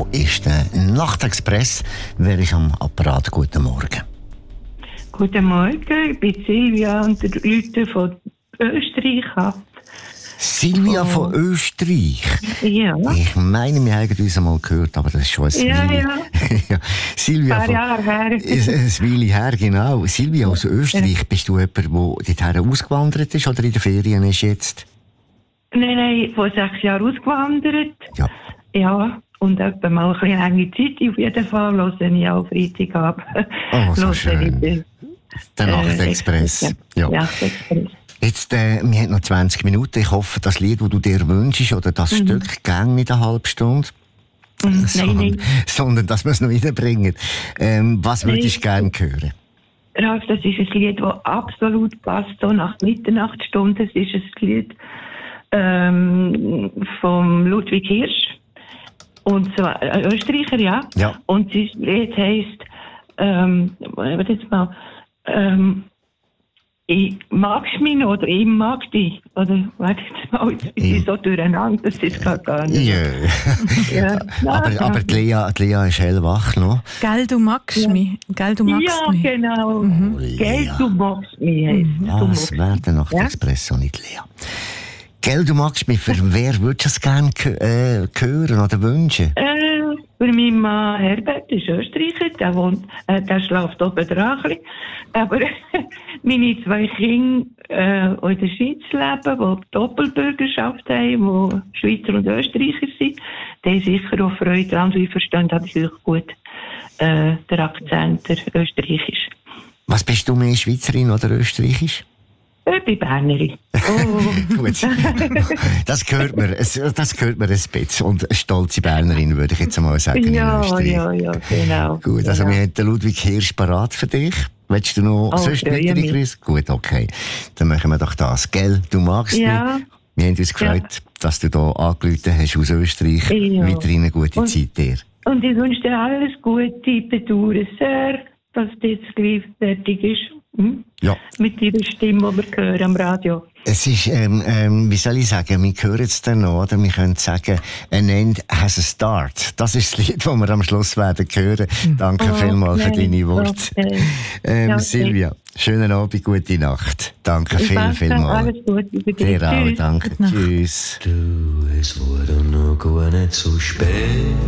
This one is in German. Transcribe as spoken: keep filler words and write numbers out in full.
ist der Nachtexpress. Wer ist am Apparat? Guten Morgen. Guten Morgen, ich bin Silvia und der Leute von Österreich ab. Silvia oh. von Österreich? Ja. Ich meine, wir haben uns einmal gehört, aber das ist schon ein ja, Weile. Ja, ja. Silvia ein paar Jahre her. Ein Weile her, genau. Silvia aus Österreich, ja. Bist du jemand, der dorthin ausgewandert ist oder in den Ferien ist jetzt? Nein, nein, vor sechs Jahren ausgewandert. Ja. Ja, und etwa mal ein bisschen lange Zeit auf jeden Fall. Höre ich auch Freitag ab. Oh, so schön. Den, der Nachtexpress. Äh, ja. ja, Nachtexpress. Jetzt, äh, wir haben noch zwanzig Minuten. Ich hoffe, das Lied, das du dir wünschst, oder das mhm. Stück, gang nicht eine halbe Stunde. Mhm. Sondern, nein, nein. sondern, dass wir es noch reinbringen. Ähm, was würdest du gerne hören? Ralf, das ist ein Lied, das absolut passt, so nach Mitternachtsstunde. Es ist ein Lied ähm, von Ludwig Hirsch. Und zwar, äh, Österreicher, ja. ja. Und das Lied heisst, ähm, warte jetzt mal, ähm, ich magst mich noch, oder ich mag dich. Oder, warte jetzt mal, jetzt bin ich so durcheinander, das ist gar, gar nicht. Yeah. ja. aber ja. aber die Lea, die Lea ist hellwach noch. Gell, du magst ja. mich. Gell, du magst ja, mich. Genau. Mhm. Oh, Gell, du magst mich. Mhm. Ah, das wäre der Nachtexpress, ja? Nicht Lea. Gell, du magst mich. Für wer würdest du es gerne äh, hören oder wünschen? Äh, für meinen Mann Herbert ist Österreicher, der, wohnt, äh, der schläft oben dran. Aber meine zwei Kinder, äh, die in der Schweiz leben, die Doppelbürgerschaft haben, die Schweizer und Österreicher sind, die haben sicher auch Freude daran, sie verstehen natürlich gut äh, den Akzent, der österreichisch. Was bist du mehr, Schweizerin oder österreichisch? Ich bin Bernerin. Oh. Gut. Das gehört mir, das gehört mir ein bisschen. Und eine stolze Bernerin, würde ich jetzt einmal sagen, ja, in Österreich. Ja, ja, genau. Gut, also genau. wir haben den Ludwig Hirsch parat für dich. Willst du noch oh, sonst weitere Grüße? Gut, okay. Dann machen wir doch das. Gell, du magst ja. mich. Wir haben uns gefreut, ja. dass du hier angerufen hast aus Österreich. Ja. Weiterhin eine gute und, Zeit dir. Und ich wünsche dir alles Gute. Ich bedauere sehr, dass das jetzt gleich fertig ist. Hm? Ja. Mit ihrer Stimme, die wir hören am Radio. Es ist, ähm, ähm, wie soll ich sagen, wir hören es dann noch, oder wir können sagen, an end has a start. Das ist das Lied, das wir am Schluss werden hören. Danke oh, vielmals okay. für deine Worte. Okay. Ähm, ja, okay. Silvia, schönen Abend, gute Nacht. Danke ich viel, vielmals. Alles Gute für dich. Dir auch, danke. Tschüss. Du, es wurde noch gar nicht so spät.